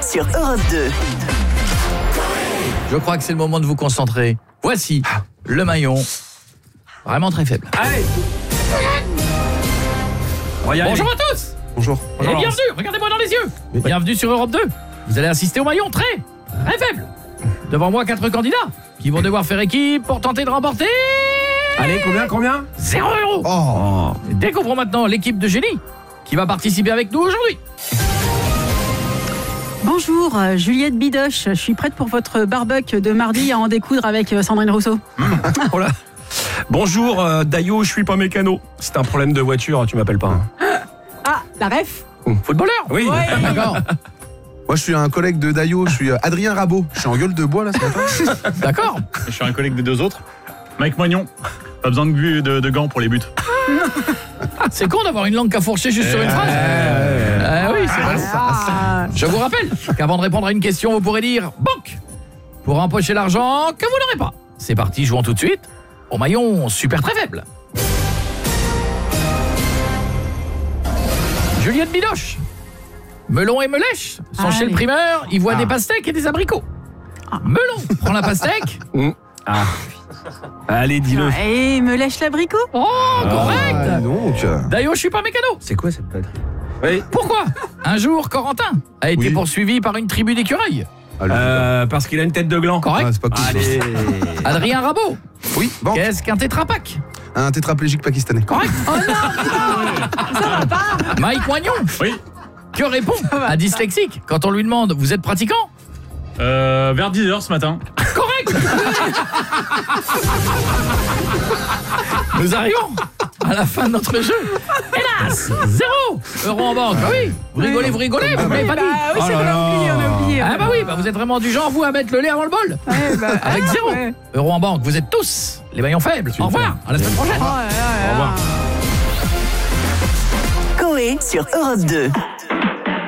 sur Europe 2. Je crois que c'est le moment de vous concentrer. Voici le maillon. Vraiment très faible. Allez. Bonjour à tous. Bonjour. Et bienvenue, regardez-moi dans les yeux. Bienvenue sur Europe 2. Vous allez assister au maillon très faible. Devant moi, 4 candidats qui vont devoir faire équipe pour tenter de remporter... Allez, combien 0 €. Oh. Découvrons maintenant l'équipe de génie qui va participer avec nous aujourd'hui. Bonjour, Juliette Bidoche. Je suis prête pour votre barbecue de mardi à en découdre avec Sandrine Rousseau. Oh là. Bonjour, Dayo, je suis pas mécano. C'est un problème de voiture, tu m'appelles pas. Ah, la ref. Footballeur. Oui. Ouais. D'accord. Moi, je suis un collègue de Dayo, je suis Adrien Rabot. Je suis en gueule de bois, là, ce matin. D'accord. Je suis un collègue des deux autres. Mike Moignon. Pas besoin de gants pour les buts. C'est con d'avoir une langue qu'à fourcher juste sur une phrase. Oui, c'est vrai. Ah. Je vous rappelle qu'avant de répondre à une question, vous pourrez dire banque pour empocher l'argent que vous n'aurez pas. C'est parti, jouons tout de suite au maillon super très faible. Juliette Bidoche. Melon et Melèche sont chez le primeur, ils voient des pastèques et des abricots. Melon prend la pastèque. Allez, dis-le. Et me lèche l'abricot. Oh, correct. Ah, donc. D'ailleurs, je suis pas mécano. C'est quoi cette batterie? Oui. Pourquoi un jour, Corentin a été Oui. poursuivi par une tribu d'écureuils. Parce qu'il a une tête de gland. Correct. Ah, c'est pas cool. Allez. Adrien Rabot. Oui, banque. Qu'est-ce qu'un tétrapac? Un tétraplégique pakistanais. Correct. Oh non, ça va pas. Mike Moignon. Oui. Que répond un dyslexique quand on lui demande vous êtes pratiquant? Vers 10h ce matin. Correct. Nous arrivons à la fin de notre jeu. Hélas, 0 € en banque. Ah oui, vous rigolez, vous m'avez pas dit. Oui, c'est vrai, on a oublié. Ah bah oui, vous êtes vraiment du genre vous à mettre le lait avant le bol. Avec 0 € en banque, vous êtes tous les maillons faibles. Au revoir, à la semaine prochaine. Au revoir. Coé sur Europe 2.